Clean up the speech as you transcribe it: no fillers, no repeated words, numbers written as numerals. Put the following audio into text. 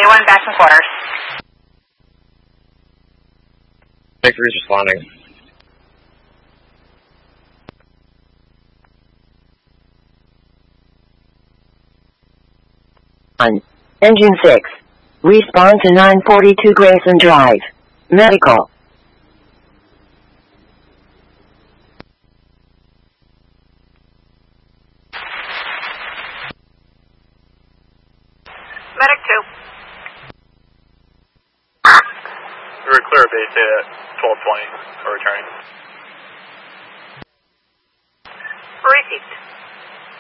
Anyone back in quarters. Victory is responding. Engine 6. Respawn to 942 Grayson Drive. Medical. Medic 2. We were clear base at 1220 or returning. Received.